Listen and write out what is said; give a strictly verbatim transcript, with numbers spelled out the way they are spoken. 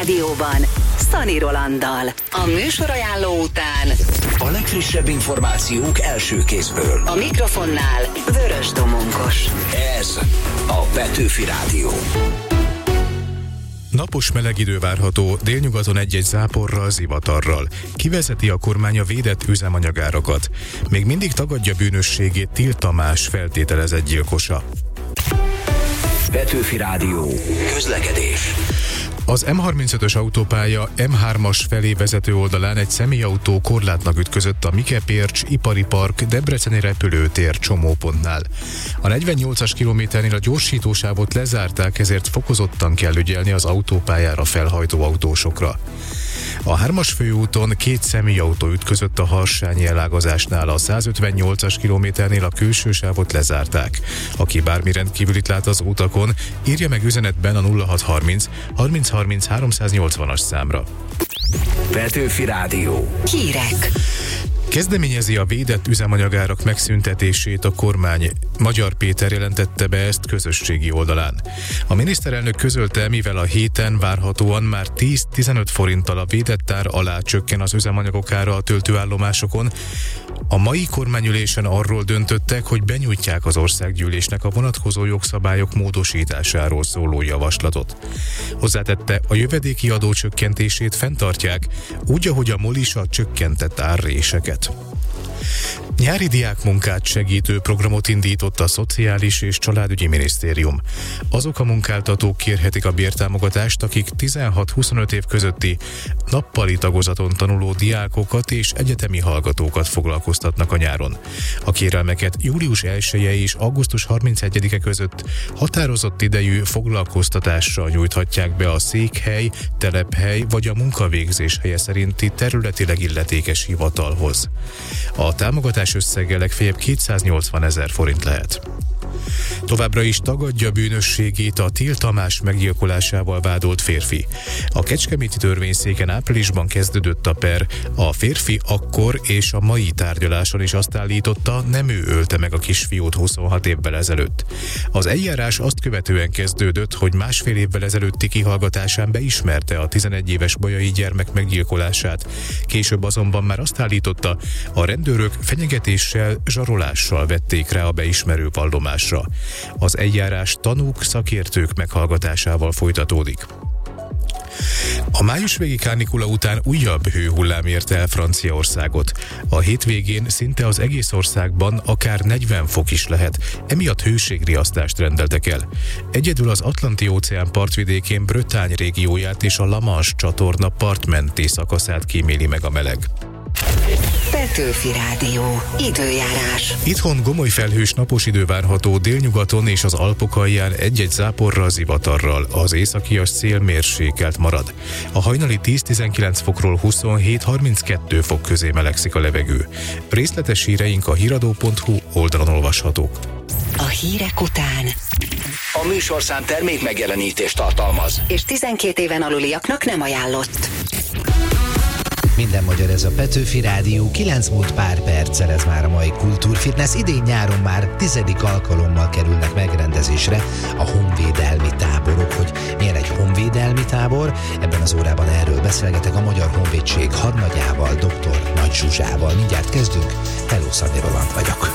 Rádióban Szani Rolanddal. A műsorajánló után a legfrissebb információk első kézből. A mikrofonnál Vörös Domonkos. Ez a Petőfi Rádió. Napos meleg idő várható, délnyugaton egy-egy záporral, zivatarral. Kivezeti a kormány a védett üzemanyagárakat. Még mindig tagadja bűnösségét Till Tamás feltételezett gyilkosa. Petőfi Rádió. Közlekedés. Az M harmincötös autópálya M hármas felé vezető oldalán egy személyautó korlátnak ütközött a Mike-Pércs Ipari Park Debreceni repülőtér csomópontnál. A negyvennyolcas kilométernél a gyorsítósávot lezárták, ezért fokozottan kell ügyelni az autópályára felhajtó autósokra. A hármas főúton két személyautó ütközött a harsányi elágazásnál, a százötvennyolcas kilométernél a külső sávot lezárták. Aki bármi rendkívülit lát az utakon, írja meg üzenetben a nulla hat harminc harminc harminc háromszáznyolcvanas számra. Petőfi Rádió. Hírek. Kezdeményezi a védett üzemanyagárak megszüntetését a kormány. Magyar Péter jelentette be ezt közösségi oldalán. A miniszterelnök közölte, mivel a héten várhatóan már tíz-tizenöt forinttal a védett ár alá csökken az üzemanyagok ára a töltőállomásokon, a mai kormányülésen arról döntöttek, hogy benyújtják az országgyűlésnek a vonatkozó jogszabályok módosításáról szóló javaslatot. Hozzátette, a jövedéki adó csökkentését fenntartják, úgy, ahogy a MOL is a csökkentett árréseket. Nyári diákmunkát segítő programot indított a Szociális és Családügyi Minisztérium. Azok a munkáltatók kérhetik a bértámogatást, akik tizenhat-huszonöt év közötti nappali tagozaton tanuló diákokat és egyetemi hallgatókat foglalkoztatnak a nyáron. A kérelmeket július elseje és augusztus harmincegyedike között határozott idejű foglalkoztatásra nyújthatják be a székhely, telephely vagy a munkavégzés helye szerinti területileg illetékes hivatalhoz. A támogatás összege legfeljebb kétszáznyolcvanezer forint lehet. Továbbra is tagadja bűnösségét a Till Tamás meggyilkolásával vádolt férfi. A kecskeméti törvényszéken áprilisban kezdődött a per, a férfi akkor és a mai tárgyaláson is azt állította, nem ő ölte meg a kisfiút huszonhat évvel ezelőtt. Az eljárás azt követően kezdődött, hogy másfél évvel ezelőtti kihallgatásán beismerte a tizenegy éves bajai gyermek meggyilkolását. Később azonban már azt állította, a rendőrök fenyegetéssel, zsarolással vették rá a beismerő vallomásra. Az eljárás tanúk, szakértők meghallgatásával folytatódik. A májusvégi kánikula után újabb hőhullám érte el Franciaországot. A hétvégén szinte az egész országban akár negyven fok is lehet, emiatt hőségriasztást rendeltek el. Egyedül az Atlanti-óceán partvidékén Bretagne régióját és a La Manche csatorna partmenti szakaszát kíméli meg a meleg. Petőfi Rádió. Időjárás. Itthon gomoly felhős napos idő várható, délnyugaton és az Alpok alján egy-egy záporral, zivatarral. Az északias szél mérsékelt marad. A hajnali tíz-tizenkilenc fokról huszonhét-harminckettő fok közé melegszik a levegő. Részletes híreink a híradó pont hu oldalon olvashatók. A hírek után A műsorszám termék megjelenítést tartalmaz, és tizenkét éven aluliaknak nem ajánlott. Minden magyar, ez a Petőfi Rádió, kilenc múlt pár perccel, ez már a mai Kultúrfitness. Idén nyáron már tizedik alkalommal kerülnek megrendezésre a honvédelmi táborok. Hogy milyen egy honvédelmi tábor? Ebben az órában erről beszélgetek a Magyar Honvédség hadnagyával, dr. Nagy Zsuzsával. Mindjárt kezdünk. Hello, Szani Roland vagyok.